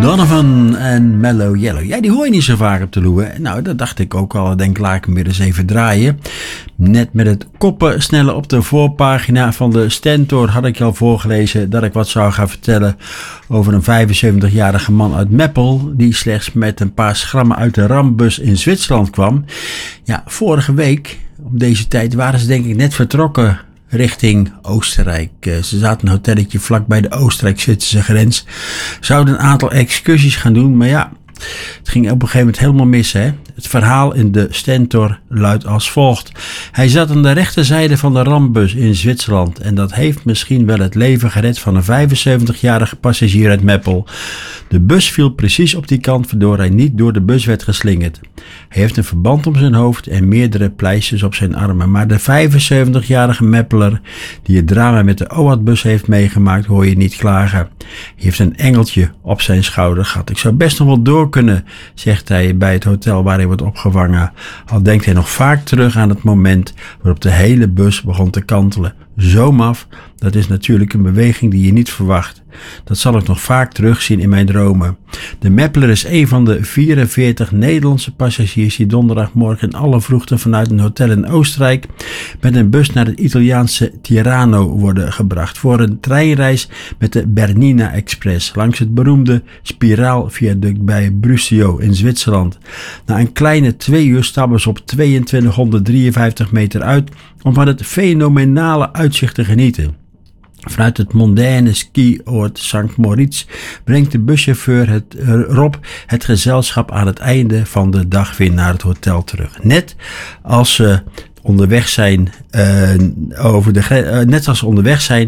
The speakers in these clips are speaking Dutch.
Donovan en Mellow Yellow. Ja, die hoor je niet zo vaak op de loer. Nou, dat dacht ik ook al. Denk, laat ik hem weer eens even draaien. Net met het koppen sneller op de voorpagina van de Stentor had ik je al voorgelezen dat ik wat zou gaan vertellen over een 75-jarige man uit Meppel die slechts met een paar schrammen uit de rambus in Zwitserland kwam. Ja, vorige week op deze tijd waren ze denk ik net vertrokken richting Oostenrijk. Ze zaten in een hotelletje vlak bij de Oostenrijk-Zwitserse grens. Zouden een aantal excursies gaan doen, maar ja, het ging op een gegeven moment helemaal mis. Hè? Het verhaal in de Stentor luidt als volgt. Hij zat aan de rechterzijde van de rambus in Zwitserland en dat heeft misschien wel het leven gered van een 75-jarige passagier uit Meppel. De bus viel precies op die kant waardoor hij niet door de bus werd geslingerd. Hij heeft een verband om zijn hoofd en meerdere pleisters op zijn armen. Maar de 75-jarige Meppeler die het drama met de OAT-bus heeft meegemaakt, hoor je niet klagen. Hij heeft een engeltje op zijn schouder gehad. Ik zou best nog wel door kunnen, zegt hij bij het hotel waar hij wordt opgevangen. Al denkt hij nog vaak terug aan het moment waarop de hele bus begon te kantelen. Zo maf, dat is natuurlijk een beweging die je niet verwacht. Dat zal ik nog vaak terugzien in mijn dromen. De Meppeler is een van de 44 Nederlandse passagiers die donderdagmorgen in alle vroegte vanuit een hotel in Oostenrijk met een bus naar het Italiaanse Tirano worden gebracht voor een treinreis met de Bernina Express langs het beroemde spiraalviaduct bij Brusio in Zwitserland. Na een kleine 2 uur stappen ze op 2253 meter uit om van het fenomenale uitzicht te genieten. Vanuit het mondaine skioord St. Moritz brengt de buschauffeur Rob het gezelschap aan het einde van de dag weer naar het hotel terug. Net als ze onderweg zijn,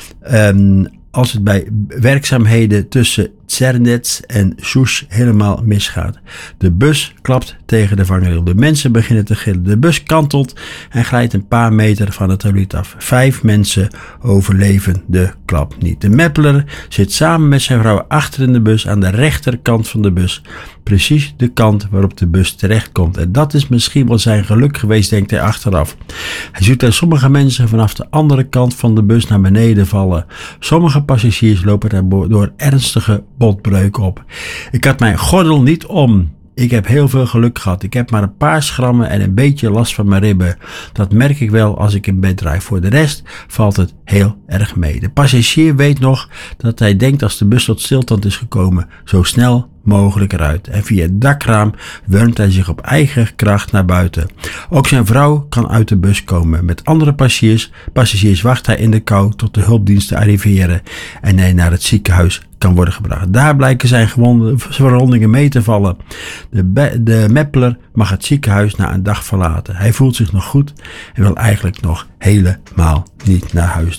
als het bij werkzaamheden tussen Zernetz en Soes helemaal misgaat. De bus klapt tegen de vangrail. De mensen beginnen te gillen. De bus kantelt en glijdt een paar meter van het toilet af. 5 mensen overleven de klap niet. De Meppeler zit samen met zijn vrouw achter in de bus aan de rechterkant van de bus. Precies de kant waarop de bus terechtkomt. En dat is misschien wel zijn geluk geweest, denkt hij achteraf. Hij ziet dat sommige mensen vanaf de andere kant van de bus naar beneden vallen. Sommige passagiers lopen daardoor ernstige botbreuken op. Ik had mijn gordel niet om. Ik heb heel veel geluk gehad. Ik heb maar een paar schrammen en een beetje last van mijn ribben. Dat merk ik wel als ik in bed draai. Voor de rest valt het heel erg mee. De passagier weet nog dat hij denkt als de bus tot stilstand is gekomen, zo snel mogelijk eruit. En via het dakraam wurmt hij zich op eigen kracht naar buiten. Ook zijn vrouw kan uit de bus komen. Met andere passagiers wacht hij in de kou tot de hulpdiensten arriveren en hij naar het ziekenhuis kan worden gebracht. Daar blijken zijn verwondingen mee te vallen. De Meppeler mag het ziekenhuis na een dag verlaten. Hij voelt zich nog goed en wil eigenlijk nog helemaal niet naar huis.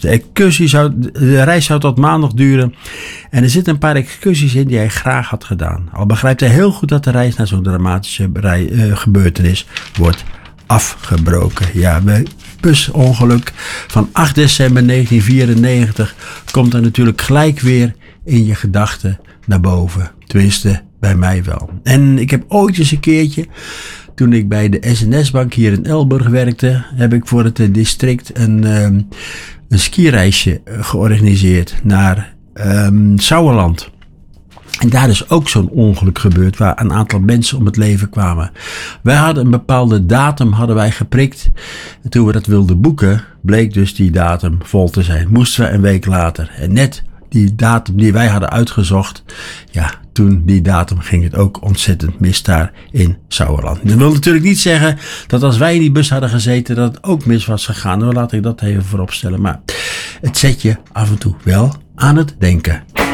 De reis zou tot maandag duren en er zitten een paar excursies in die hij graag had gedaan. Al begrijpt hij heel goed dat de reis naar zo'n dramatische gebeurtenis wordt afgebroken. Ja, bij busongeluk van 8 december 1994 komt er natuurlijk gelijk weer in je gedachten naar boven. Tenminste, bij mij wel. En ik heb ooit eens een keertje, toen ik bij de SNS-bank hier in Elburg werkte, heb ik voor het district een skireisje georganiseerd naar Sauerland. En daar is ook zo'n ongeluk gebeurd waar een aantal mensen om het leven kwamen. Wij hadden een bepaalde datum geprikt. En toen we dat wilden boeken, bleek dus die datum vol te zijn. Moesten we een week later. En net die datum die wij hadden uitgezocht, ja, toen die datum ging het ook ontzettend mis daar in Sauerland. Dat wil natuurlijk niet zeggen dat als wij in die bus hadden gezeten dat het ook mis was gegaan. Nou, laat ik dat even voorop stellen. Maar het zet je af en toe wel aan het denken.